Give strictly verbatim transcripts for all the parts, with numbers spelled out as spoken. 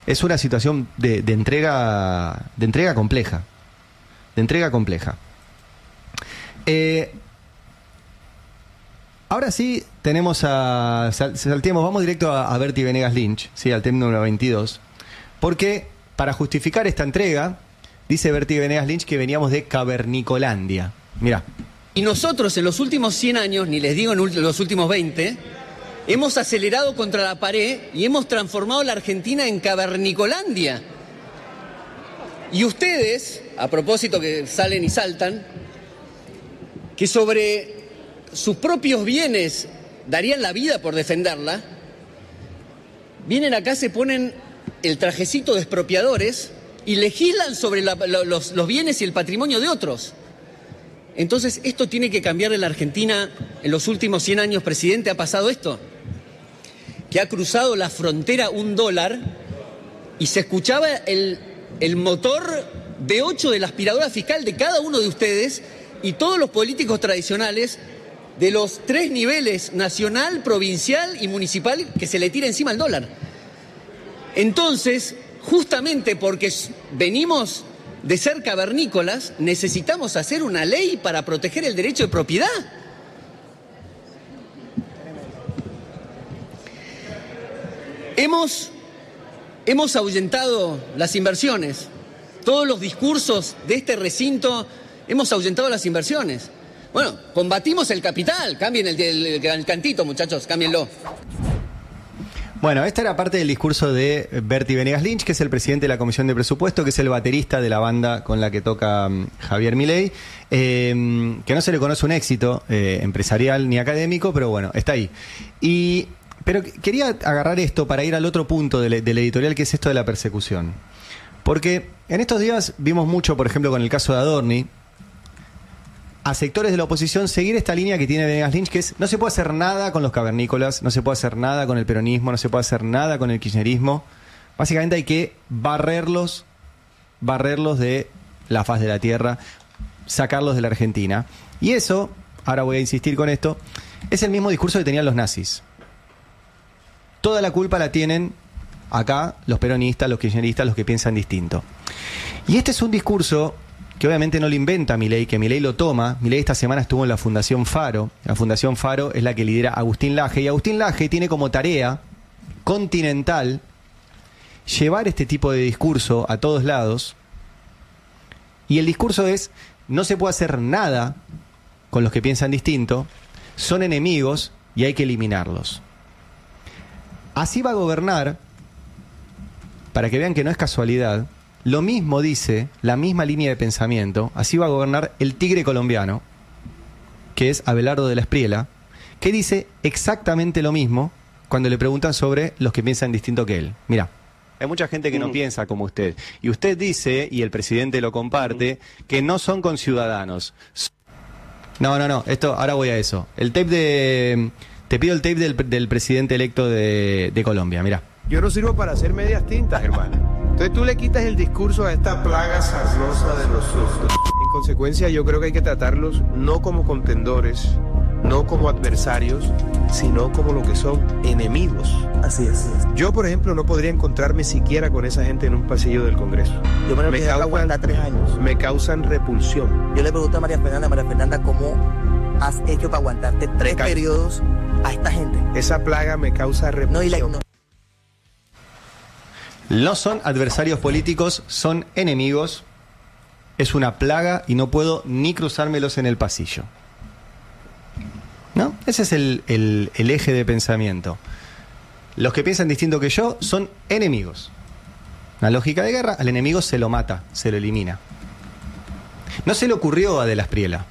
Es una situación de, de entrega de entrega compleja. De entrega compleja. Eh, ahora sí tenemos a... Sal, saltemos, vamos directo a, a Berti Venegas Lynch, ¿sí? Al tema número veintidós. Porque para justificar esta entrega, dice Berti Venegas Lynch que veníamos de Cavernicolandia. Mirá. Y nosotros en los últimos cien años, ni les digo en los últimos veinte... hemos acelerado contra la pared y hemos transformado la Argentina en Cavernicolandia. Y ustedes, a propósito que salen y saltan, que sobre sus propios bienes darían la vida por defenderla, vienen acá, se ponen el trajecito de expropiadores y legislan sobre la, los, los bienes y el patrimonio de otros. Entonces, esto tiene que cambiar en la Argentina. En los últimos cien años, presidente, ha pasado esto, que ha cruzado la frontera un dólar y se escuchaba el, el motor V ocho de la aspiradora fiscal de cada uno de ustedes y todos los políticos tradicionales de los tres niveles, nacional, provincial y municipal, que se le tira encima al dólar. Entonces, justamente porque venimos de ser cavernícolas, necesitamos hacer una ley para proteger el derecho de propiedad. Hemos, hemos ahuyentado las inversiones. Todos los discursos de este recinto hemos ahuyentado las inversiones. Bueno, combatimos el capital. Cambien el, el, el cantito, muchachos, cámbienlo. Bueno, esta era parte del discurso de Berti Venegas Lynch, que es el presidente de la Comisión de Presupuesto, que es el baterista de la banda con la que toca um, Javier Milei, eh, que no se le conoce un éxito eh, empresarial ni académico, pero bueno, está ahí. Y, pero quería agarrar esto para ir al otro punto del, del editorial, que es esto de la persecución. Porque en estos días vimos mucho, por ejemplo, con el caso de Adorni, a sectores de la oposición seguir esta línea que tiene Venegas Lynch, que es: no se puede hacer nada con los cavernícolas, no se puede hacer nada con el peronismo, no se puede hacer nada con el kirchnerismo. Básicamente hay que barrerlos, barrerlos de la faz de la tierra, sacarlos de la Argentina. Y eso, ahora voy a insistir con esto, es el mismo discurso que tenían los nazis. Toda la culpa la tienen acá los peronistas, los kirchneristas, los que piensan distinto. Y este es un discurso que obviamente no lo inventa Milei, que Milei lo toma. Milei esta semana estuvo en la Fundación Faro. La Fundación Faro es la que lidera Agustín Laje, y Agustín Laje tiene como tarea continental llevar este tipo de discurso a todos lados. Y el discurso es: no se puede hacer nada con los que piensan distinto, son enemigos y hay que eliminarlos. Así va a gobernar, para que vean que no es casualidad. Lo mismo dice, la misma línea de pensamiento, así va a gobernar el tigre colombiano, que es Abelardo de la Espriella, que dice exactamente lo mismo cuando le preguntan sobre los que piensan distinto que él. Mirá, hay mucha gente que no piensa como usted. Y usted dice, y el presidente lo comparte, que no son conciudadanos. No, no, no, esto, ahora voy a eso. El tape de... Te pido el tape del, del presidente electo de, de Colombia, mirá. Yo no sirvo para hacer medias tintas, hermano. Entonces tú le quitas el discurso a esta plaga sarnosa de los sustos. En consecuencia, yo creo que hay que tratarlos no como contendores, no como adversarios, sino como lo que son enemigos. Así es. Yo, por ejemplo, no podría encontrarme siquiera con esa gente en un pasillo del Congreso. Yo me lo que aguanta tres años. Me causan repulsión. Yo le pregunto a María Fernanda, María Fernanda, ¿cómo has hecho para aguantarte tres periodos a esta gente? Esa plaga me causa repulsión. No, y la, no. No son adversarios políticos, son enemigos. Es una plaga y no puedo ni cruzármelos en el pasillo. ¿No? Ese es el, el, el eje de pensamiento. Los que piensan distinto que yo son enemigos. Una lógica de guerra: al enemigo se lo mata, se lo elimina. No se le ocurrió a De la Espriella.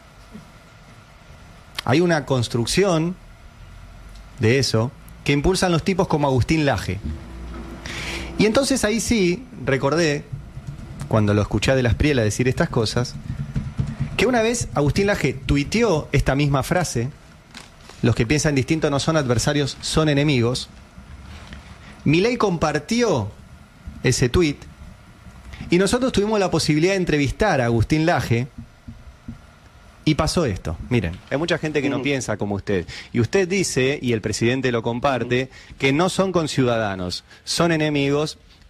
Hay una construcción de eso que impulsan los tipos como Agustín Laje. Y entonces ahí sí recordé, cuando lo escuché a De la Espriella decir estas cosas, que una vez Agustín Laje tuiteó esta misma frase: los que piensan distinto no son adversarios, son enemigos. Milei compartió ese tuit y nosotros tuvimos la posibilidad de entrevistar a Agustín Laje. Y pasó esto. Miren, hay mucha gente que no piensa como usted. Y usted dice, y el presidente lo comparte, que no son conciudadanos, son enemigos